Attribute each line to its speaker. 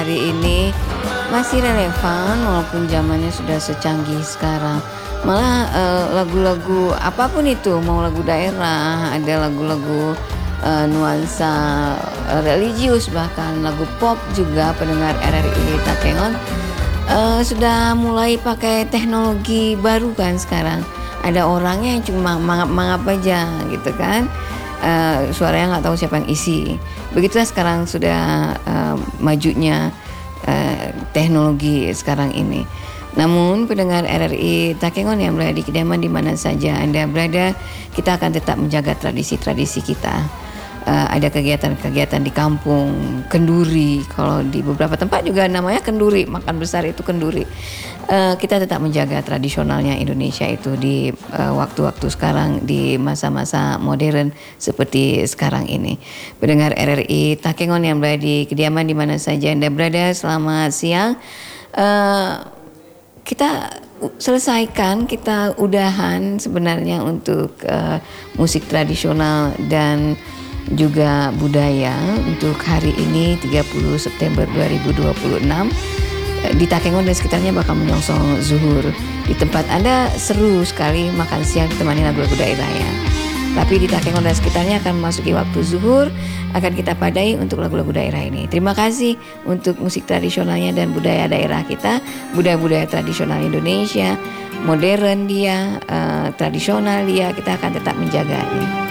Speaker 1: hari ini masih relevan walaupun zamannya sudah secanggih sekarang. Malah lagu-lagu apapun itu, mau lagu daerah, ada lagu-lagu nuansa religius, bahkan lagu pop juga pendengar RRI Takengon sudah mulai pakai teknologi baru kan sekarang. Ada orangnya yang cuma mangap-mangap aja gitu kan. Suaranya nggak tahu siapa yang isi. Begitulah sekarang sudah majunya teknologi sekarang ini. Namun pendengar RRI Takengon yang berada di kediaman di mana saja Anda berada, kita akan tetap menjaga tradisi-tradisi kita. Ada kegiatan-kegiatan di kampung, kenduri, kalau di beberapa tempat juga namanya kenduri, makan besar itu kenduri. Kita tetap menjaga tradisionalnya Indonesia itu di waktu-waktu sekarang, di masa-masa modern seperti sekarang ini. Pendengar RRI Takengon yang berada di kediaman di mana saja Anda berada, selamat siang. Kita selesaikan, kita udahan sebenarnya untuk musik tradisional dan juga budaya untuk hari ini 30 September 2026. Di Takengon dan sekitarnya bakal menyongsong zuhur. Di tempat Anda seru sekali makan siang ditemani lagu-lagu daerah ya. Tapi di Takengon dan sekitarnya akan memasuki waktu zuhur, akan kita padai untuk lagu-lagu daerah ini. Terima kasih untuk musik tradisionalnya dan budaya daerah kita, budaya-budaya tradisional Indonesia, modern dia, tradisional dia, kita akan tetap menjaganya.